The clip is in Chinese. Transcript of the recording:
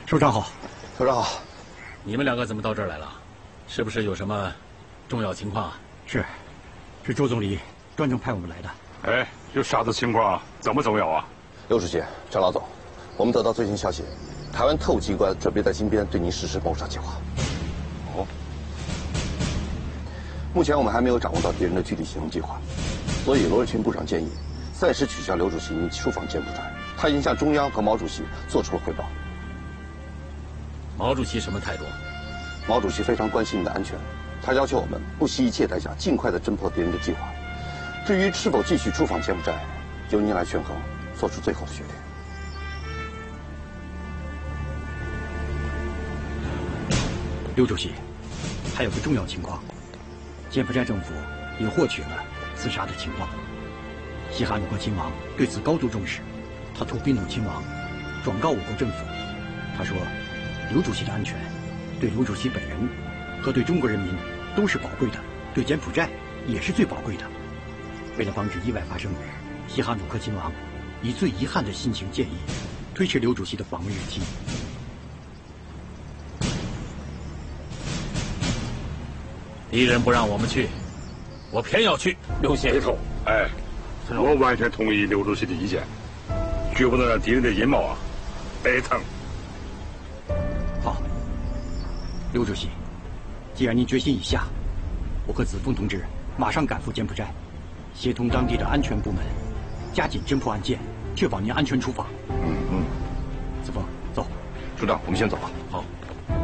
首长好， 首长好。 你们两个怎么到这儿来了？是不是有什么重要情况啊？ 是周总理专程派我们来的。 哎，有啥子情况啊？怎么重要啊？ 刘主席、张老总，我们得到最新消息，台湾特务机关准备在金边对您实施谋杀计划。 哦。 目前我们还没有掌握到敌人的具体行动计划，所以罗瑞群部长建议暂时取消刘主席您出访柬埔寨。他已经向中央和毛主席做出了汇报。 毛主席什么态度？ 毛主席非常关心您的安全，他要求我们不惜一切代价尽快地侦破敌人的计划。至于是否继续出访柬埔寨，由您来权衡，做出最后的决定。 刘主席，还有个重要情况，柬埔寨政府也获取了自杀的情报。西哈努克亲王对此高度重视，他托宾努亲王转告我国政府，他说，刘主席的安全对刘主席本人和对中国人民都是宝贵的，对柬埔寨也是最宝贵的。为了防止意外发生，西哈努克亲王以最遗憾的心情建议推迟刘主席的访问日期。 敌人不让我们去，我偏要去。 刘先生，哎，我完全同意刘主席的意见，绝不能让敌人的阴谋啊白疼。 好，刘主席，既然您决心已下，我和子凤同志马上赶赴柬埔寨，协同当地的安全部门，加紧侦破案件，确保您安全出访。 子凤， 走。 处长，我们先走吧。